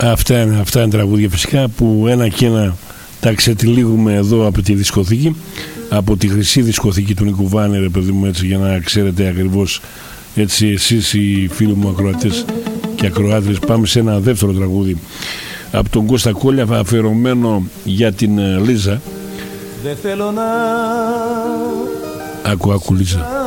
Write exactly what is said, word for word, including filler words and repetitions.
Αυτά είναι, αυτά είναι τραγούδια φυσικά που ένα και ένα τα ξετυλίγουμε εδώ από τη δισκοθήκη, από τη χρυσή δισκοθήκη του Νίκου Βάνερ, παιδί μου, έτσι, για να ξέρετε ακριβώς, έτσι, εσείς οι φίλοι μου ακροατές και ακροάτρες. Πάμε σε ένα δεύτερο τραγούδι από τον Κώστα Κόλλια, αφιερωμένο για την Λίζα. Δεν θέλω να... Άκου, άκου Λίζα.